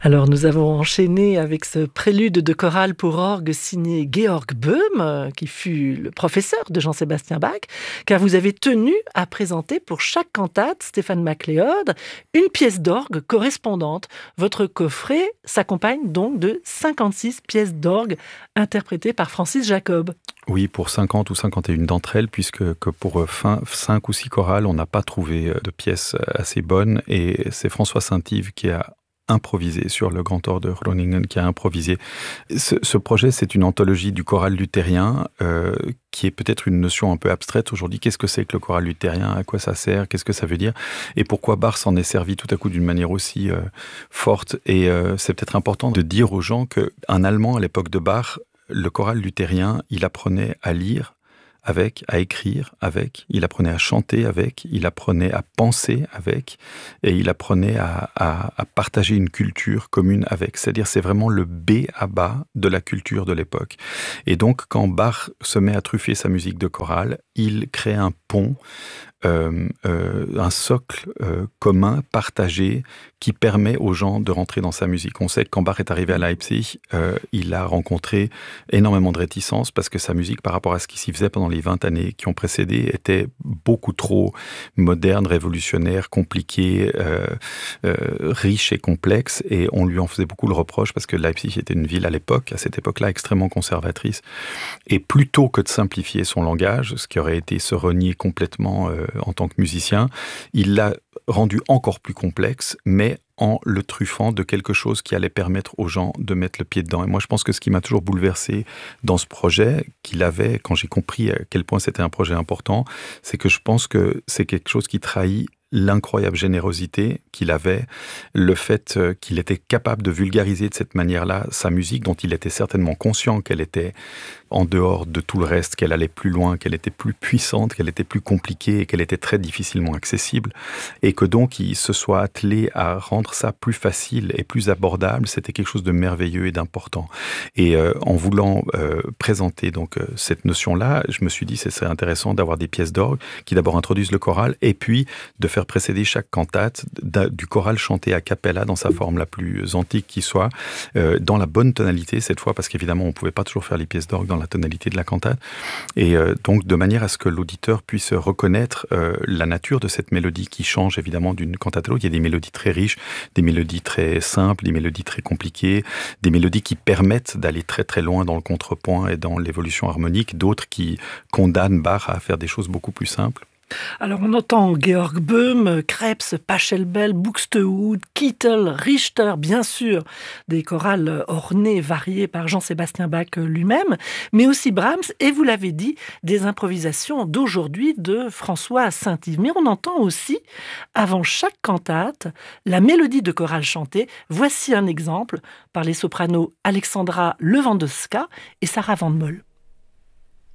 Alors nous avons enchaîné avec ce prélude de chorale pour orgue signé Georg Böhm, qui fut le professeur de Jean-Sébastien Bach, car vous avez tenu à présenter pour chaque cantate, Stéphane MacLeod, une pièce d'orgue correspondante. Votre coffret s'accompagne donc de 56 pièces d'orgue interprétées par Francis Jacob. Oui, pour 50 ou 51 d'entre elles, puisque que pour 5 ou 6 chorales, on n'a pas trouvé de pièces assez bonnes. Et c'est François Saint-Yves qui a improvisé sur le Grand Orgue de Groningen, qui a improvisé. Ce projet, c'est une anthologie du choral luthérien, qui est peut-être une notion un peu abstraite aujourd'hui. Qu'est-ce que c'est que le choral luthérien? À quoi ça sert? Qu'est-ce que ça veut dire? Et pourquoi Bach s'en est servi tout à coup d'une manière aussi forte? Et c'est peut-être important de dire aux gens qu'un Allemand, à l'époque de Bach, le choral luthérien, il apprenait à lire avec, à écrire avec, il apprenait à chanter avec, il apprenait à penser avec, et il apprenait à partager une culture commune avec. C'est-à-dire, c'est vraiment le B à bas de la culture de l'époque. Et donc, quand Bach se met à truffer sa musique de chorale, il crée un pont, un socle commun, partagé, qui permet aux gens de rentrer dans sa musique. On sait que quand Bach est arrivé à Leipzig, il a rencontré énormément de réticences parce que sa musique, par rapport à ce qui s'y faisait pendant les 20 années qui ont précédé, était beaucoup trop moderne, révolutionnaire, compliquée, riche et complexe. Et on lui en faisait beaucoup le reproche parce que Leipzig était une ville à l'époque, à cette époque-là, extrêmement conservatrice. Et plutôt que de simplifier son langage, ce qui aurait été se renier complètement en tant que musicien, il l'a rendu encore plus complexe, mais en le truffant de quelque chose qui allait permettre aux gens de mettre le pied dedans. Et moi, je pense que ce qui m'a toujours bouleversé dans ce projet, qu'il avait, quand j'ai compris à quel point c'était un projet important, c'est que je pense que c'est quelque chose qui trahit l'incroyable générosité qu'il avait, le fait qu'il était capable de vulgariser de cette manière-là sa musique, dont il était certainement conscient qu'elle était en dehors de tout le reste, qu'elle allait plus loin, qu'elle était plus puissante, qu'elle était plus compliquée et qu'elle était très difficilement accessible, et que donc il se soit attelé à rendre ça plus facile et plus abordable. C'était quelque chose de merveilleux et d'important. Et en voulant présenter donc cette notion-là, je me suis dit ce serait intéressant d'avoir des pièces d'orgue qui d'abord introduisent le choral et puis de faire précéder chaque cantate du choral chanté a cappella dans sa forme la plus antique qui soit, dans la bonne tonalité cette fois, parce qu'évidemment on ne pouvait pas toujours faire les pièces d'orgue dans la tonalité de la cantate, et donc de manière à ce que l'auditeur puisse reconnaître la nature de cette mélodie qui change évidemment d'une cantate à l'autre. Il y a des mélodies très riches, des mélodies très simples, des mélodies très compliquées, des mélodies qui permettent d'aller très très loin dans le contrepoint et dans l'évolution harmonique, d'autres qui condamnent Bach à faire des choses beaucoup plus simples. Alors on entend Georg Böhm, Krebs, Pachelbel, Buxtehude, Kittel, Richter, bien sûr, des chorales ornées, variées par Jean-Sébastien Bach lui-même, mais aussi Brahms, et vous l'avez dit, des improvisations d'aujourd'hui de François Saint-Yves. Mais on entend aussi, avant chaque cantate, la mélodie de chorale chantée. Voici un exemple par les sopranos Alexandra Lewandowska et Sarah Van Mol.